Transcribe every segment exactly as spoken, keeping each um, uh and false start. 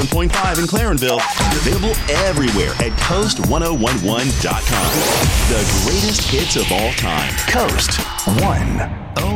one point five in Clarenville. Available everywhere at coast ten eleven dot com. The greatest hits of all time. Coast ten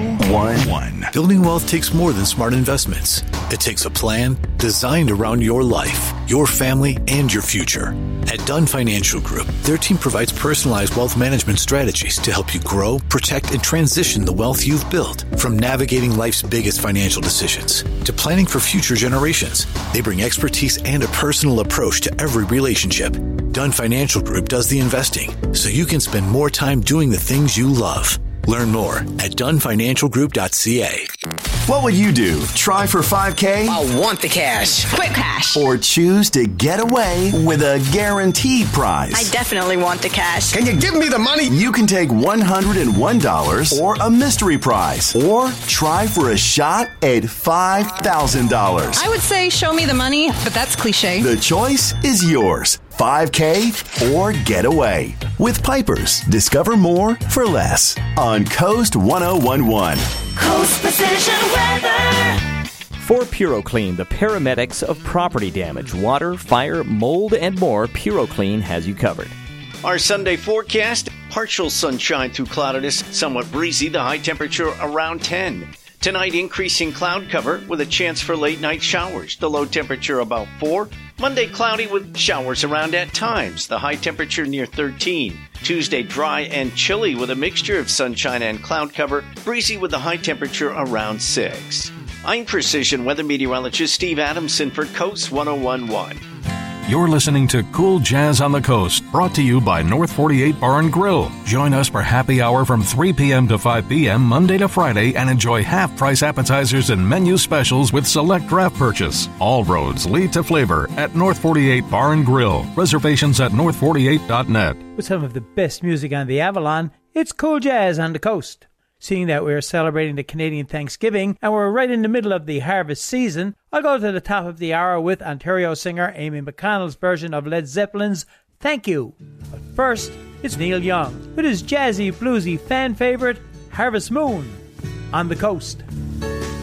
eleven. Building wealth takes more than smart investments. It takes a plan designed around your life, your family, and your future. At Dunn Financial Group, their team provides personalized wealth management strategies to help you grow, protect, and transition the wealth you've built. From navigating life's biggest financial decisions to planning for future generations, they bring expertise and a personal approach to every relationship. Dunn Financial Group does the investing so you can spend more time doing the things you love. Learn more at dun financial group dot c a. What would you do? Try for five K? I want the cash. Quick cash. Or choose to get away with a guaranteed prize? I definitely want the cash. Can you give me the money? You can take one hundred one dollars or a mystery prize. Or try for a shot at five thousand dollars. I would say show me the money, but that's cliche. The choice is yours. five K or get away. With Pipers, discover more for less on Coast ten eleven. Coast Precision Weather. For PuroClean, the paramedics of property damage, water, fire, mold, and more, PuroClean has you covered. Our Sunday forecast, partial sunshine through cloudiness, somewhat breezy, the high temperature around ten. Tonight, increasing cloud cover with a chance for late night showers. The low temperature about four. Monday, cloudy with showers around at times. The high temperature near thirteen. Tuesday, dry and chilly with a mixture of sunshine and cloud cover. Breezy with the high temperature around six. I'm Precision Weather Meteorologist Steve Adamson for Coast ten eleven. You're listening to Cool Jazz on the Coast, brought to you by North forty-eight Bar and Grill. Join us for happy hour from three p.m. to five p.m. Monday to Friday and enjoy half-price appetizers and menu specials with select draft purchase. All roads lead to flavor at North forty-eight Bar and Grill. Reservations at north forty-eight dot net. With some of the best music on the Avalon, it's Cool Jazz on the Coast. Seeing that we're celebrating the Canadian Thanksgiving and we're right in the middle of the harvest season, I'll go to the top of the hour with Ontario singer Amy McConnell's version of Led Zeppelin's Thank You. But first, it's Neil Young with his jazzy, bluesy fan favorite, Harvest Moon, on the Coast.